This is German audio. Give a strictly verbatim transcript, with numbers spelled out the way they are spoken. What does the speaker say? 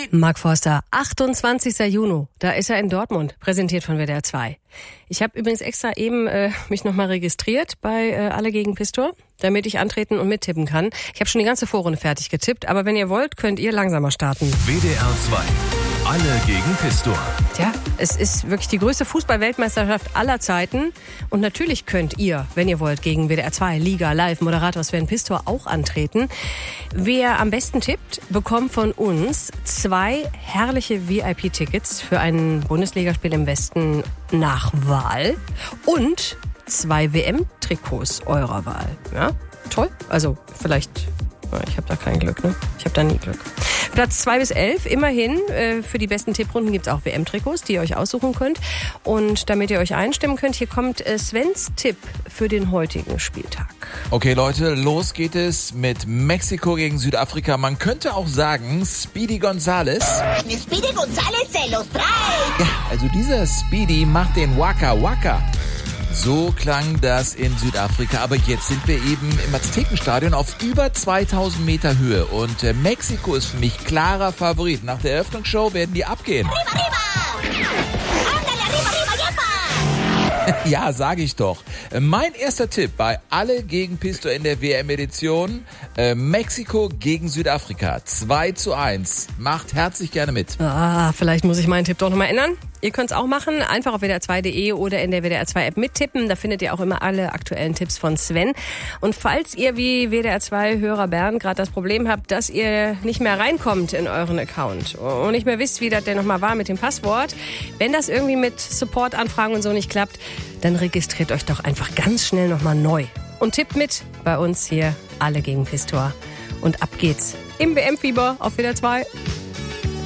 Mark Forster, achtundzwanzigster Juni, da ist er in Dortmund, präsentiert von W D R zwei. Ich habe übrigens extra eben äh, mich nochmal registriert bei äh, Alle gegen Pistor, damit ich antreten und mittippen kann. Ich habe schon die ganze Vorrunde fertig getippt, aber wenn ihr wollt, könnt ihr langsamer starten. W D R zwei, Alle gegen Pistor. Tja, es ist wirklich die größte Fußball-Weltmeisterschaft aller Zeiten. Und natürlich könnt ihr, wenn ihr wollt, gegen W D R zwei, Liga, Live, Moderator Sven Pistor auch antreten. Wer am besten tippt, bekommt von uns zwei herrliche V I P-Tickets für ein Bundesligaspiel im Westen nach Wahl und zwei W M-Trikots eurer Wahl. Ja, toll. Also vielleicht, ich habe da kein Glück, ne? Ich habe da nie Glück. Platz zwei bis elf, immerhin. Äh, für die besten Tipprunden gibt's auch W M-Trikots, die ihr euch aussuchen könnt. Und damit ihr euch einstimmen könnt, hier kommt äh, Svens Tipp für den heutigen Spieltag. Okay, Leute, los geht es mit Mexiko gegen Südafrika. Man könnte auch sagen, Speedy Gonzales. Speedy Gonzales se los trae. Ja, also dieser Speedy macht den Waka Waka. So klang das in Südafrika, aber jetzt sind wir eben im Aztekenstadion auf über zweitausend Meter Höhe und äh, Mexiko ist für mich klarer Favorit. Nach der Eröffnungsshow werden die abgehen. Arriba, arriba! Ándale, arriba, arriba, yepa! Ja, sage ich doch. Mein erster Tipp bei Alle gegen Pistor in der W M-Edition, äh, Mexiko gegen Südafrika, zwei zu eins. Macht herzlich gerne mit. Ah, vielleicht muss ich meinen Tipp doch nochmal ändern. Ihr könnt es auch machen, einfach auf W D R zwei punkt de oder in der W D R zwei App mittippen. Da findet ihr auch immer alle aktuellen Tipps von Sven. Und falls ihr wie W D R zwei Hörer Bernd gerade das Problem habt, dass ihr nicht mehr reinkommt in euren Account und nicht mehr wisst, wie das denn nochmal war mit dem Passwort, wenn das irgendwie mit Support-Anfragen und so nicht klappt, dann registriert euch doch einfach ganz schnell nochmal neu. Und tippt mit bei uns hier Alle gegen Pistor. Und ab geht's im W M-Fieber auf W D R zwei.